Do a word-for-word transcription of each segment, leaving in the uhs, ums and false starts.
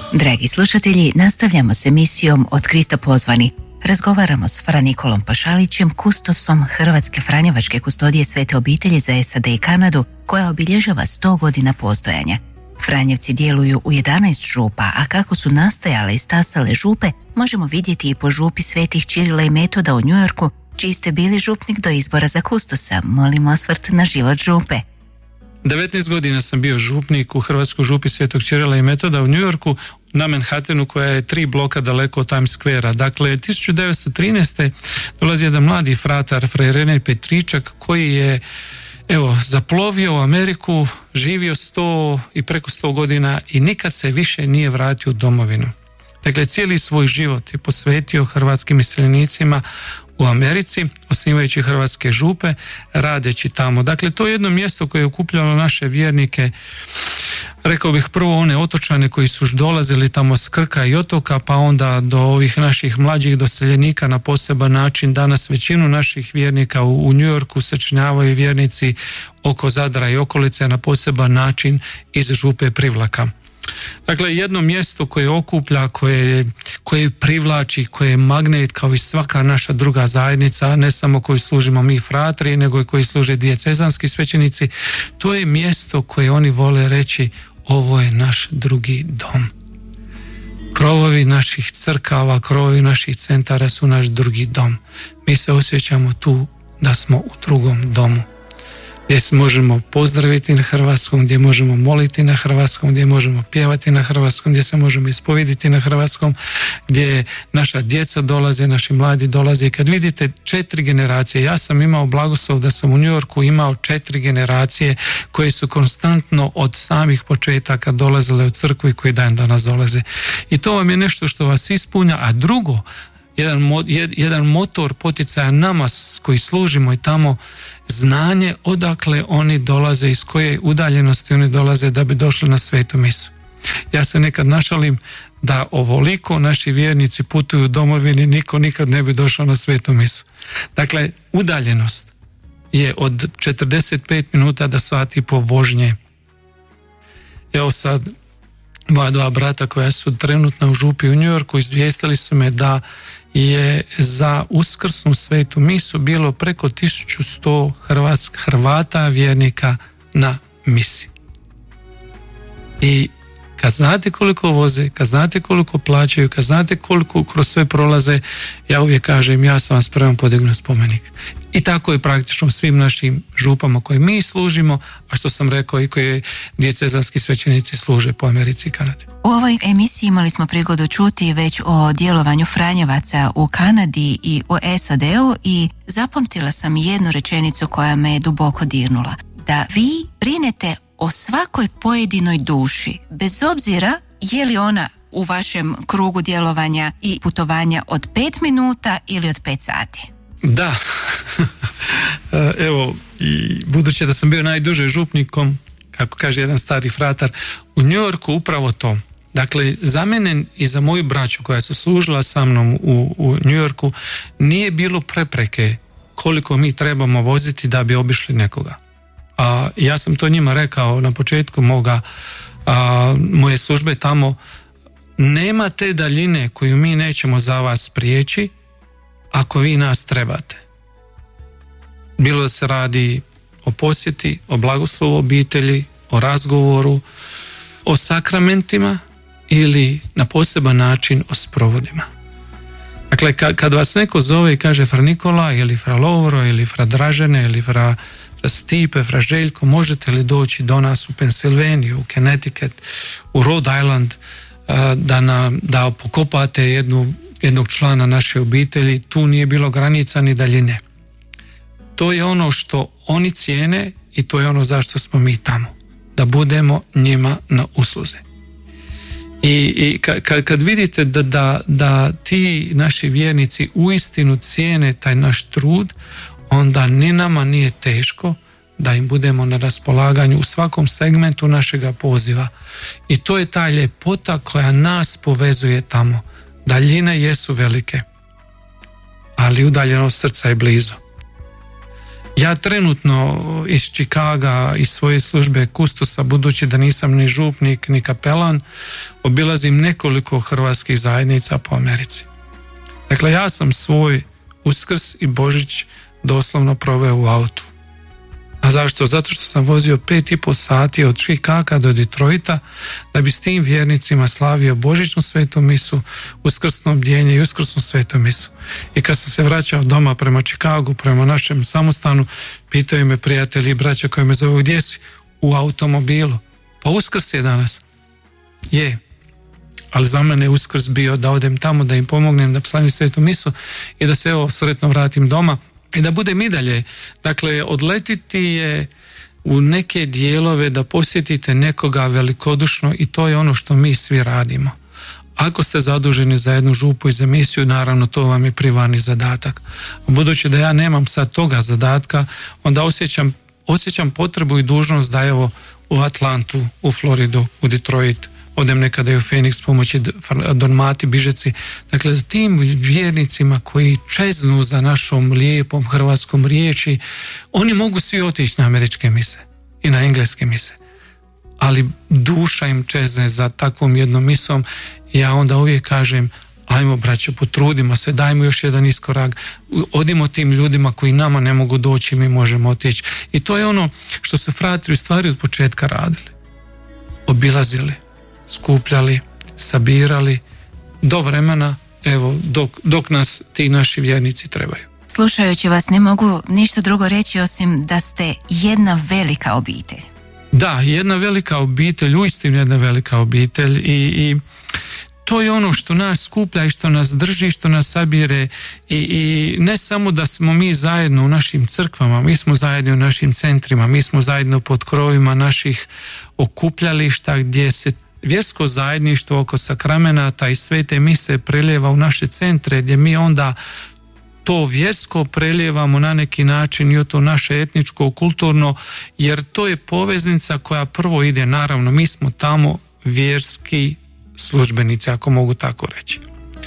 Dragi slušatelji, nastavljamo s emisijom Od Krista pozvani. Razgovaramo s fra Nikolom Pašalićem, kustosom Hrvatske franjevačke kustodije Svete obitelji za S A D i Kanadu, koja obilježava sto godina postojanja. Franjevci djeluju u jedanaest župa, a kako su nastajale i stasale župe možemo vidjeti i po župi Svetih Čirila i Metoda u Njujorku, čiji ste bili župnik do izbora za kustosa. Molim osvrt na život župe. devetnaest godina sam bio župnik u Hrvatskoj župi Svetog Čirila i Metoda u Njujorku, na Manhattanu, koja je tri bloka daleko od Times Square-a. Dakle, tisuću devetsto trinaeste. dolazi jedan mladi fratar, fra Rene Petričak, koji je evo, zaplovio u Ameriku, živio sto i preko sto godina i nikad se više nije vratio u domovinu. Dakle, cijeli svoj život je posvetio hrvatskim iseljenicima u Americi, osnivajući hrvatske župe, radeći tamo. Dakle, to je jedno mjesto koje je okupljalo naše vjernike, rekao bih prvo one otočane koji su dolazili tamo s Krka i otoka, pa onda do ovih naših mlađih doseljenika na poseban način. Danas većinu naših vjernika u, u Njujorku sačinjavaju vjernici oko Zadra i okolice na poseban način iz župe Privlaka. Dakle, jedno mjesto koje okuplja, koje, koje privlači, koje je magnet kao i svaka naša druga zajednica, ne samo koji služimo mi fratri, nego i koji služe dijecezanski svećenici, to je mjesto koje oni vole reći: ovo je naš drugi dom. Krovovi naših crkava, krovovi naših centara su naš drugi dom. Mi se osjećamo tu da smo u drugom domu, gdje se možemo pozdraviti na hrvatskom, gdje možemo moliti na hrvatskom, gdje možemo pjevati na hrvatskom, gdje se možemo ispovediti na hrvatskom, gdje naša djeca dolaze, naši mladi dolaze. Kad vidite četiri generacije, ja sam imao blagoslov da sam u Njujorku imao četiri generacije koje su konstantno od samih početaka dolazile u crkvu i koji dan danas dolaze. I to vam je nešto što vas ispunja, a drugo, Jedan, jedan motor poticaja nama koji služimo i tamo, znanje odakle oni dolaze, iz koje udaljenosti oni dolaze da bi došli na svetu misu. Ja se nekad našalim da ovoliko naši vjernici putuju u domovini, niko nikad ne bi došao na svetu misu. Dakle, udaljenost je od četrdeset pet minuta do sat i po vožnje. Evo sad, moja dva brata koja su trenutno u župi u Njujorku izvijestili su me da je za uskrsnu svetu misu bilo preko tisuću sto Hrvatsk, Hrvata vjernika na misi. I kad znate koliko voze, kad znate koliko plaćaju, kad znate koliko kroz sve prolaze, ja uvijek kažem, ja sam vam spreman podignuti spomenik. I tako je praktično svim našim župama koje mi služimo, a što sam rekao i koje dijecezanski svećenici služe po Americi i Kanadi. U ovoj emisiji imali smo prigodu čuti već o djelovanju Franjevaca u Kanadi i u S A D-u i zapamtila sam jednu rečenicu koja me je duboko dirnula. Da vi brinete o svakoj pojedinoj duši, bez obzira je li ona u vašem krugu djelovanja i putovanja od pet minuta ili od pet sati. Da, evo, i budući da sam bio najduže župnikom, kako kaže jedan stari fratar, u Njujorku upravo to. Dakle, za mene i za moju braću koja su služila sa mnom u, u Njujorku nije bilo prepreke koliko mi trebamo voziti da bi obišli nekoga. A ja sam to njima rekao na početku moga, a, moje službe tamo, nema te daljine koju mi nećemo za vas prijeći ako vi nas trebate. Bilo da se radi o posjeti, o blagoslovu obitelji, o razgovoru, o sakramentima ili na poseban način o sprovodima. Dakle, kad, kad vas neko zove i kaže fra Nikola ili fra Lovro ili fra Dražene ili fra Stipe, fra Željko, možete li doći do nas u Pensilvaniju, u Connecticut, u Rhode Island, da, na, da pokopate jednu, jednog člana naše obitelji, tu nije bilo granica ni daljine. To je ono što oni cijene i to je ono zašto smo mi tamo. Da budemo njima na usluzi. I, i kad, kad vidite da, da, da ti naši vjernici uistinu cijene taj naš trud, onda ni nama nije teško da im budemo na raspolaganju u svakom segmentu našega poziva. I to je ta ljepota koja nas povezuje tamo. Daljine jesu velike, ali udaljenost srca je blizu. Ja trenutno iz Čikaga, iz svoje službe kustosa, budući da nisam ni župnik ni kapelan, obilazim nekoliko hrvatskih zajednica po Americi. Dakle, ja sam svoj Uskrs i Božić doslovno proveo u autu. A zašto? Zato što sam vozio pet i pol sati od Čikaga do Detroita da bi s tim vjernicima slavio Božićnu svetu misu, uskrsno bdjenje i uskrsnu svetu misu. I kad sam se vraćao doma prema Čikagu, prema našem samostanu, pitaju me prijatelji i braća koji me zovu, gdje si? U automobilu. Pa Uskrs je danas. Je. Ali za mene je Uskrs bio da odem tamo, da im pomognem, da slavim svetu misu i da se evo sretno vratim doma i da budem i dalje. Dakle, odletiti je u neke dijelove da posjetite nekoga velikodušno i to je ono što mi svi radimo. Ako ste zaduženi za jednu župu i za misiju, naravno to vam je primarni zadatak. Budući da ja nemam sad toga zadatka, onda osjećam, osjećam potrebu i dužnost da evo u Atlantu, u Floridu, u Detroit, odem nekada i u Phoenix pomoći Dormati, Bižeci. Dakle, tim vjernicima koji čeznu za našom lijepom hrvatskom riječi, oni mogu svi otići na američke mise i na engleske mise. Ali duša im čezne za takvom jednom misom i ja onda uvijek kažem, ajmo braće, potrudimo se, dajmo još jedan iskorak, odimo tim ljudima koji nama ne mogu doći, mi možemo otići. I to je ono što su fratri u stvari od početka radili. Obilazili, skupljali, sabirali do vremena, evo, dok, dok nas ti naši vjernici trebaju. Slušajući vas ne mogu ništa drugo reći osim da ste jedna velika obitelj. Da, jedna velika obitelj, uistinu jedna velika obitelj i, i to je ono što nas skuplja i što nas drži, što nas sabire i, i ne samo da smo mi zajedno u našim crkvama, mi smo zajedno u našim centrima, mi smo zajedno pod krovima naših okupljališta gdje se vjersko zajedništvo oko sakramenata i svete mise prelijeva u naše centre gdje mi onda to vjersko prelijevamo na neki način i o to naše etničko, kulturno, jer to je poveznica koja prvo ide, naravno, mi smo tamo vjerski službenici, ako mogu tako reći.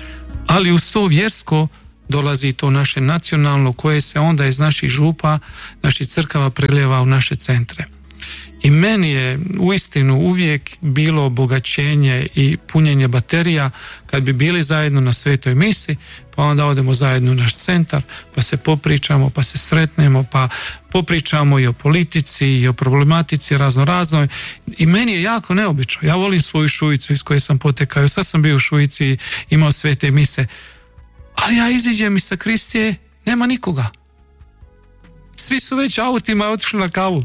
Ali uz to vjersko dolazi to naše nacionalno koje se onda iz naših župa, naših crkava prelijeva u naše centre. I meni je uistinu uvijek bilo obogaćenje i punjenje baterija kad bi bili zajedno na svetoj misi, pa onda odemo zajedno u naš centar, pa se popričamo, pa se sretnemo, pa popričamo i o politici i o problematici razno raznoj. I meni je jako neobično. Ja volim svoju Šuicu iz koje sam potekao. Sad sam bio u Šuici, imao svete mise. Ali ja iziđem iz sakristije, nema nikoga. Svi su već autima otišli na kavu.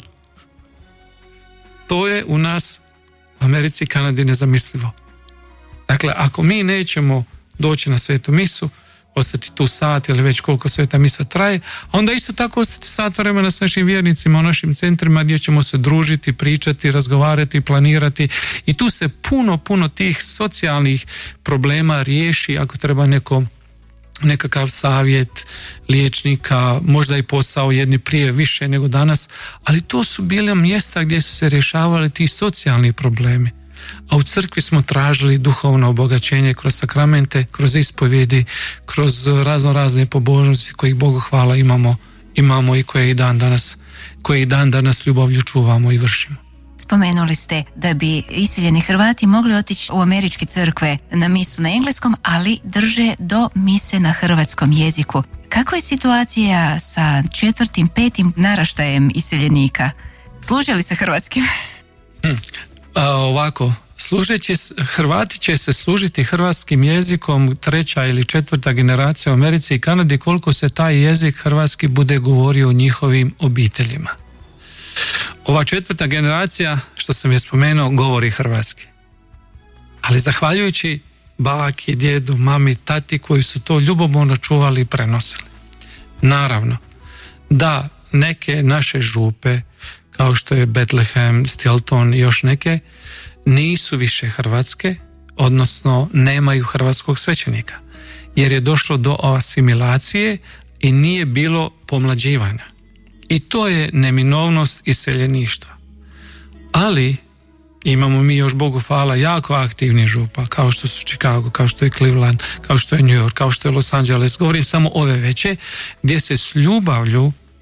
To je u nas, u Americi i Kanadi, nezamislivo. Dakle, ako mi nećemo doći na svetu misu, ostati tu sat ili već koliko sveta misa traje, a onda isto tako ostati sat vremena s našim vjernicima u našim centrima gdje ćemo se družiti, pričati, razgovarati, planirati i tu se puno, puno tih socijalnih problema riješi ako treba nekom nekakav savjet liječnika, možda i posao jedni prije više nego danas, ali to su bile mjesta gdje su se rješavali ti socijalni problemi. A u crkvi smo tražili duhovno obogaćenje kroz sakramente, kroz ispovjedi, kroz razno razne pobožnosti kojih Bogu hvala imamo, imamo i koje i dan danas, koje i dan danas ljubavlju čuvamo i vršimo. Spomenuli ste da bi iseljeni Hrvati mogli otići u američke crkve na misu na engleskom, ali drže do mise na hrvatskom jeziku. Kako je situacija sa četvrtim, petim naraštajem iseljenika? Služe li se hrvatskim? Hmm. A, ovako, služeći, Hrvati će se služiti hrvatskim jezikom treća ili četvrta generacija u Americi i Kanadi koliko se taj jezik hrvatski bude govorio u njihovim obiteljima. Ova četvrta generacija, što sam je spomenuo, govori hrvatski. Ali zahvaljujući baki, djedu, mami, tati koji su to ljubomorno čuvali i prenosili. Naravno, da neke naše župe, kao što je Bethlehem, Stilton i još neke, nisu više hrvatske, odnosno nemaju hrvatskog svećenika. Jer je došlo do asimilacije i nije bilo pomlađivanja. I to je neminovnost iseljeništva. Ali imamo mi još, Bogu hvala, jako aktivni župa, kao što su Chicago, kao što je Cleveland, kao što je New York, kao što je Los Angeles. Govorim samo ove veće, gdje se s ljubavlju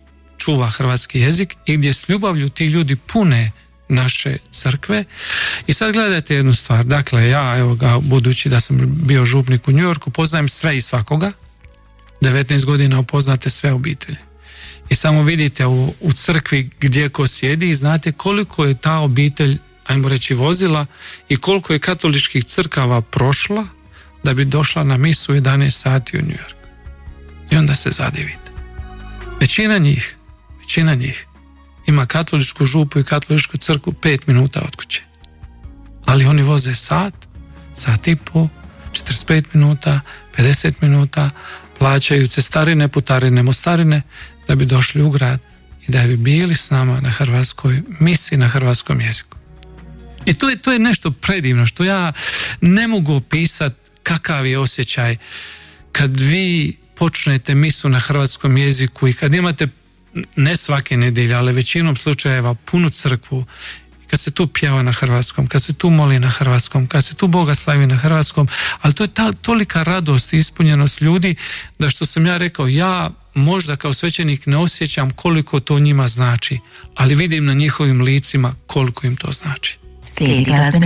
čuva hrvatski jezik i gdje s ljubavlju ti ljudi pune naše crkve. I sad gledajte jednu stvar, dakle ja, evo ga, budući da sam bio župnik u New Yorku, poznajem sve i svakoga, devetnaest godina upoznate sve obitelji. I samo vidite u, u crkvi gdje ko sjedi i znate koliko je ta obitelj, ajmo reći, vozila i koliko je katoličkih crkava prošla da bi došla na misu u jedanaest sati u New York. I onda se zadivite. Većina njih, većina njih ima katoličku župu i katoličku crkvu pet minuta od kuće. Ali oni voze sat, sat i po, četrdeset pet minuta, pedeset minuta, plaćaju cestarine, putarine, mostarine da bi došli u grad i da bi bili s nama na hrvatskoj misi, na hrvatskom jeziku. I to je, to je nešto predivno što ja ne mogu opisati kakav je osjećaj kad vi počnete misu na hrvatskom jeziku i kad imate, ne svake nedjelje, ali većinom slučajeva punu crkvu, kad se tu pjeva na hrvatskom, kad se tu moli na hrvatskom, kad se tu Boga slavi na hrvatskom, ali to je ta tolika radost i ispunjenost ljudi da, što sam ja rekao, ja možda kao svećenik ne osjećam koliko to njima znači, ali vidim na njihovim licima koliko im to znači. Slijedi glazbeni